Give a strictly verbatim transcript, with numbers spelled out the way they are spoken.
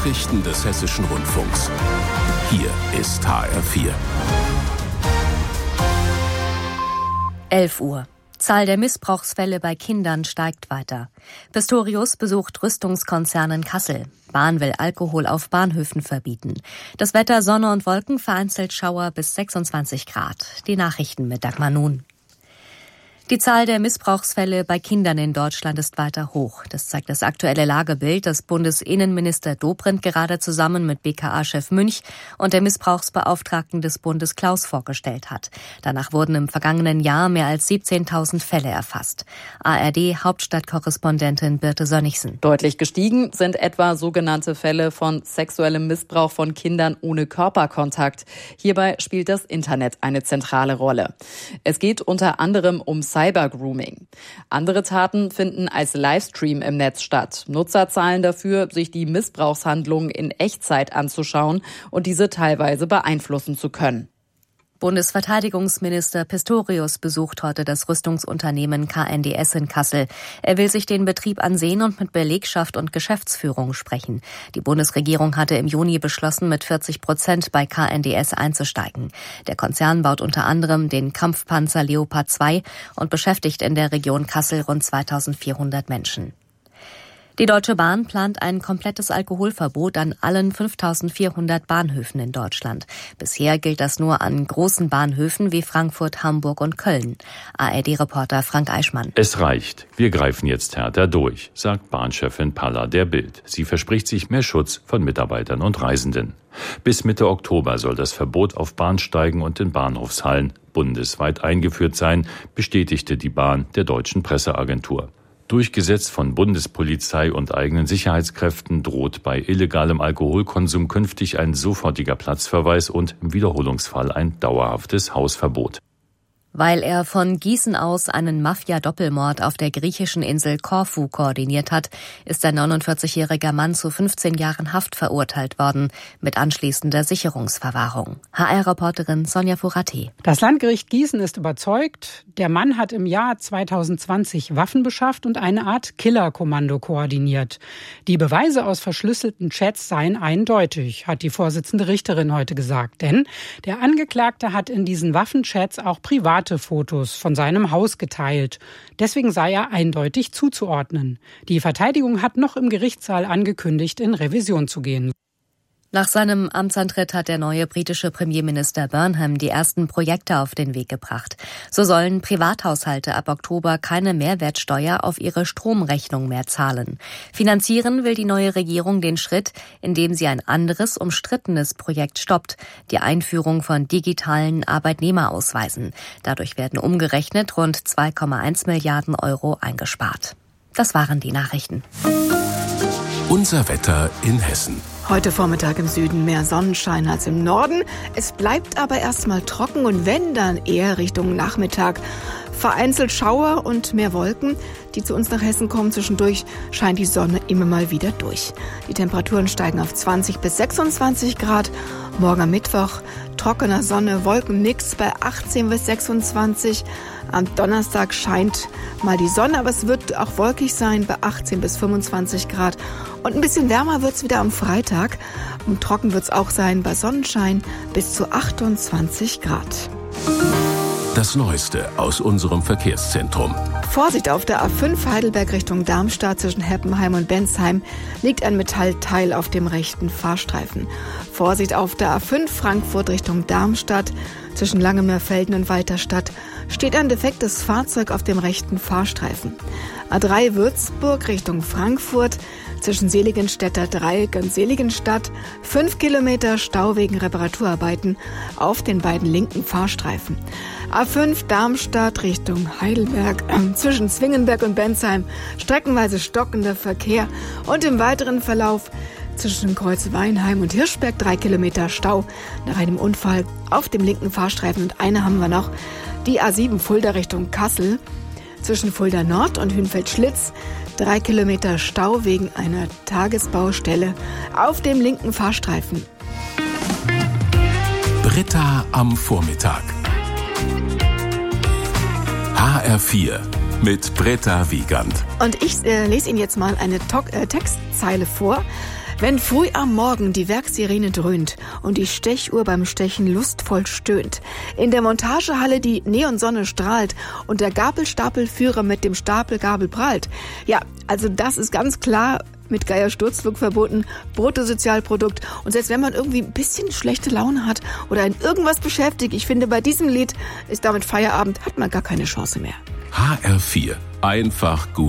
Nachrichten des Hessischen Rundfunks. Hier ist H R vier. elf Uhr. Zahl der Missbrauchsfälle bei Kindern steigt weiter. Pistorius besucht Rüstungskonzern in Kassel. Bahn will Alkohol auf Bahnhöfen verbieten. Das Wetter: Sonne und Wolken, vereinzelt Schauer bis sechsundzwanzig Grad. Die Nachrichten mit Dagmar Nun. Die Zahl der Missbrauchsfälle bei Kindern in Deutschland ist weiter hoch. Das zeigt das aktuelle Lagebild, das Bundesinnenminister Dobrindt gerade zusammen mit B K A-Chef Münch und der Missbrauchsbeauftragten des Bundes Klaus vorgestellt hat. Danach wurden im vergangenen Jahr mehr als siebzehntausend Fälle erfasst. A R D-Hauptstadtkorrespondentin Birte Sönnigsen. Deutlich gestiegen sind etwa sogenannte Fälle von sexuellem Missbrauch von Kindern ohne Körperkontakt. Hierbei spielt das Internet eine zentrale Rolle. Es geht unter anderem um Cybergrooming. Andere Taten finden als Livestream im Netz statt. Nutzer zahlen dafür, sich die Missbrauchshandlungen in Echtzeit anzuschauen und diese teilweise beeinflussen zu können. Bundesverteidigungsminister Pistorius besucht heute das Rüstungsunternehmen K N D S in Kassel. Er will sich den Betrieb ansehen und mit Belegschaft und Geschäftsführung sprechen. Die Bundesregierung hatte im Juni beschlossen, mit vierzig Prozent bei K N D S einzusteigen. Der Konzern baut unter anderem den Kampfpanzer Leopard zwei und beschäftigt in der Region Kassel rund zweitausendvierhundert Menschen. Die Deutsche Bahn plant ein komplettes Alkoholverbot an allen fünftausendvierhundert Bahnhöfen in Deutschland. Bisher gilt das nur an großen Bahnhöfen wie Frankfurt, Hamburg und Köln. A R D-Reporter Frank Eichmann. Es reicht. Wir greifen jetzt härter durch, sagt Bahnchefin Palla der Bild. Sie verspricht sich mehr Schutz von Mitarbeitern und Reisenden. Bis Mitte Oktober soll das Verbot auf Bahnsteigen und in Bahnhofshallen bundesweit eingeführt sein, bestätigte die Bahn der deutschen Presseagentur. Durchgesetzt von Bundespolizei und eigenen Sicherheitskräften droht bei illegalem Alkoholkonsum künftig ein sofortiger Platzverweis und im Wiederholungsfall ein dauerhaftes Hausverbot. Weil er von Gießen aus einen Mafia-Doppelmord auf der griechischen Insel Korfu koordiniert hat, ist ein neunundvierzigjähriger Mann zu fünfzehn Jahren Haft verurteilt worden, mit anschließender Sicherungsverwahrung. H R-Reporterin Sonja Furati. Das Landgericht Gießen ist überzeugt, der Mann hat im Jahr zweitausendzwanzig Waffen beschafft und eine Art Killerkommando koordiniert. Die Beweise aus verschlüsselten Chats seien eindeutig, hat die Vorsitzende Richterin heute gesagt. Denn der Angeklagte hat in diesen Waffenchats auch privat Fotos von seinem Haus geteilt. Deswegen sei er eindeutig zuzuordnen. Die Verteidigung hat noch im Gerichtssaal angekündigt, in Revision zu gehen. Nach seinem Amtsantritt hat der neue britische Premierminister Burnham die ersten Projekte auf den Weg gebracht. So sollen Privathaushalte ab Oktober keine Mehrwertsteuer auf ihre Stromrechnung mehr zahlen. Finanzieren will die neue Regierung den Schritt, indem sie ein anderes, umstrittenes Projekt stoppt: die Einführung von digitalen Arbeitnehmerausweisen. Dadurch werden umgerechnet rund zwei Komma eins Milliarden Euro eingespart. Das waren die Nachrichten. Unser Wetter in Hessen. Heute Vormittag im Süden mehr Sonnenschein als im Norden. Es bleibt aber erstmal trocken und wenn, dann eher Richtung Nachmittag. Vereinzelt Schauer und mehr Wolken, die zu uns nach Hessen kommen. Zwischendurch scheint die Sonne immer mal wieder durch. Die Temperaturen steigen auf zwanzig bis sechsundzwanzig Grad. Morgen am Mittwoch trockener Sonne, Wolkenmix bei achtzehn bis sechsundzwanzig. Am Donnerstag scheint mal die Sonne, aber es wird auch wolkig sein bei achtzehn bis fünfundzwanzig Grad. Und ein bisschen wärmer wird es wieder am Freitag. Und trocken wird es auch sein bei Sonnenschein bis zu achtundzwanzig Grad. Das Neueste aus unserem Verkehrszentrum. Vorsicht auf der A fünf Heidelberg Richtung Darmstadt zwischen Heppenheim und Bensheim liegt ein Metallteil auf dem rechten Fahrstreifen. Vorsicht auf der A fünf Frankfurt Richtung Darmstadt zwischen Langemeerfelden und Weiterstadt steht ein defektes Fahrzeug auf dem rechten Fahrstreifen. A drei Würzburg Richtung Frankfurt zwischen Seligenstädter Dreieck und Seligenstadt fünf Kilometer Stau wegen Reparaturarbeiten auf den beiden linken Fahrstreifen. A fünf Darmstadt Richtung Heidelberg äh, zwischen Zwingenberg und Bensheim streckenweise stockender Verkehr und im weiteren Verlauf zwischen Kreuz Weinheim und Hirschberg drei Kilometer Stau nach einem Unfall auf dem linken Fahrstreifen. Und eine haben wir noch, die A sieben Fulda Richtung Kassel zwischen Fulda Nord und Hünfeld-Schlitz drei Kilometer Stau wegen einer Tagesbaustelle auf dem linken Fahrstreifen. Britta am Vormittag. H R vier mit Britta Wiegand. Und ich äh, lese Ihnen jetzt mal eine To- äh, Textzeile vor. Wenn früh am Morgen die Werksirene dröhnt und die Stechuhr beim Stechen lustvoll stöhnt, in der Montagehalle die Neonsonne strahlt und der Gabelstapelführer mit dem Stapelgabel prallt. Ja, also das ist ganz klar mit Geier-Sturzflug verboten, Bruttosozialprodukt. Und selbst wenn man irgendwie ein bisschen schlechte Laune hat oder in irgendwas beschäftigt, ich finde, bei diesem Lied ist damit Feierabend, hat man gar keine Chance mehr. H R vier. Einfach gut.